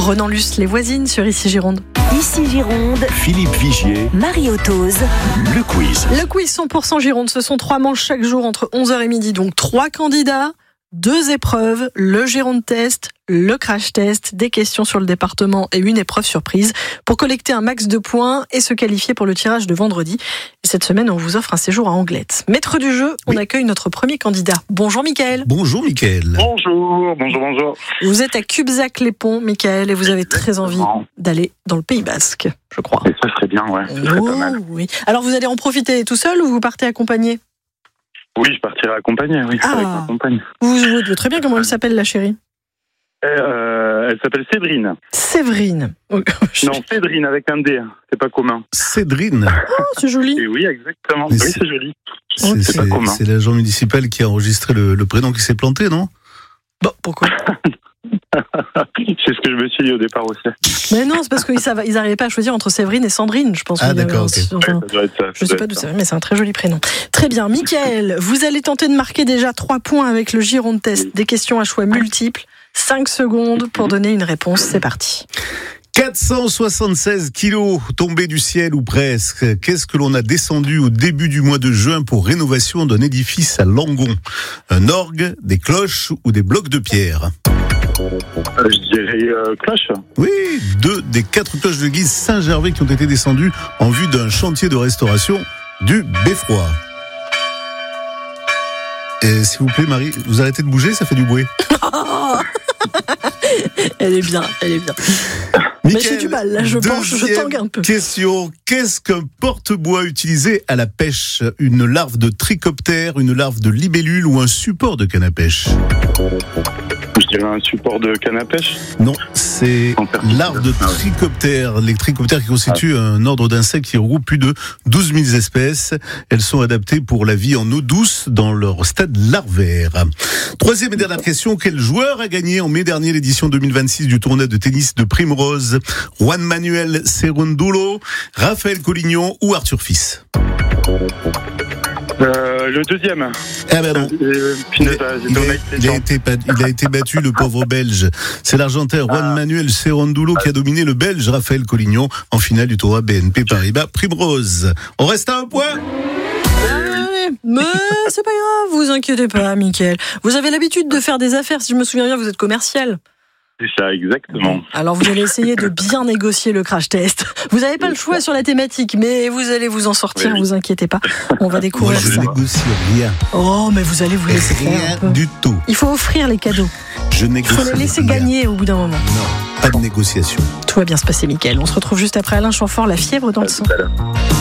Renan Luce, les voisines sur Ici Gironde. Ici Gironde, Philippe Vigier, Marie Autoz. le quiz. Le quiz 100% Gironde, ce sont 3 manches chaque jour entre 11h et midi. Donc 3 candidats, 2 épreuves, le Gironde Test, le Crash Test, des questions sur le département et une épreuve surprise pour collecter un max de points et se qualifier pour le tirage de vendredi. Et cette semaine, on vous offre un séjour à Anglette. Maître du jeu, on accueille notre premier candidat. Bonjour Mickaël. Bonjour Mickaël. Bonjour. Vous êtes à Cubzac-les-Ponts, Mickaël, et vous avez très envie d'aller dans le Pays Basque, je crois. Et ça serait bien, ouais. Ça serait pas mal. Oui. Alors vous allez en profiter tout seul ou vous partez accompagné? Oui, je partirai accompagné, oui, avec ma compagne. Vous jouez très bien. Comment elle s'appelle, la chérie? Elle s'appelle Séverine. Séverine. Non, Séverine avec un D, c'est pas commun. Cédrine. Oh, c'est joli. Et oui, exactement. Mais oui, c'est joli. C'est pas commun. C'est l'agent municipal qui a enregistré le prénom qui s'est planté, non? Bon, pourquoi? C'est ce que je me suis dit au départ aussi. Mais non, c'est parce qu'ils n'arrivaient pas à choisir entre Séverine et Sandrine, je pense. Ah, d'accord, ok. Ça doit être ça. Je ne sais pas d'où c'est, mais c'est un très joli prénom. Très bien. Mickaël, vous allez tenter de marquer déjà 3 points avec le Gironde Test. Des questions à choix multiples. 5 secondes pour donner une réponse. C'est parti. 476 kilos tombés du ciel ou presque. Qu'est-ce que l'on a descendu au début du mois de juin pour rénovation d'un édifice à Langon? Un orgue, des cloches ou des blocs de pierre? Je dirais cloche. Oui, 2 des 4 cloches de l'église Saint-Gervais qui ont été descendues en vue d'un chantier de restauration du Beffroi. Et s'il vous plaît, Marie, vous arrêtez de bouger, ça fait du bruit. Elle est bien. Mais j'ai du mal, là, je tangue un peu. Question, qu'est-ce qu'un porte-bois utilisé à la pêche? Une larve de trichoptère, une larve de libellule ou un support de canne à pêche? Je dirais un support de canne à pêche. Non, c'est larve de trichoptère. Les trichoptères qui constituent un ordre d'insectes qui regroupe plus de 12 000 espèces. Elles sont adaptées pour la vie en eau douce dans leur stade larvaire. 3e et dernière question. Quel joueur a gagné en mai dernier l'édition 2026 du tournoi de tennis de Primrose? Juan Manuel Cerúndulo, Raphaël Collignon ou Arthur Fils? Le deuxième. Ah ben non. Il a été battu, le pauvre Belge. C'est l'Argentin Juan Manuel Cerúndulo qui a dominé le Belge Raphaël Collignon en finale du tournoi BNP Paribas Primrose. On reste à un point. Mais c'est pas grave, vous inquiétez pas, Mickaël. Vous avez l'habitude de faire des affaires, si je me souviens bien, vous êtes commercial. C'est ça, exactement. Alors vous allez essayer de bien négocier le crash test. Vous n'avez pas le choix sur la thématique, mais vous allez vous en sortir, vous inquiétez pas. On va découvrir Moi, je ça. négocie rien. Oh, mais vous allez vous laisser faire un peu. Rien du tout. Il faut offrir les cadeaux. Je Il négocie faut les laisser rien. gagner au bout d'un moment. Non, pas de négociation. Tout va bien se passer, Mickaël. On se retrouve juste après Alain Chamfort, La fièvre dans le sang. Tout à l'heure.